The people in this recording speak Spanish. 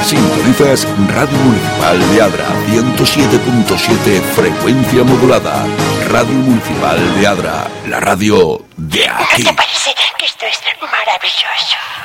Sintonizas Radio Municipal de Adra, 107.7 frecuencia modulada. Radio Municipal de Adra, la radio de aquí. ¿No te parece que esto es maravilloso?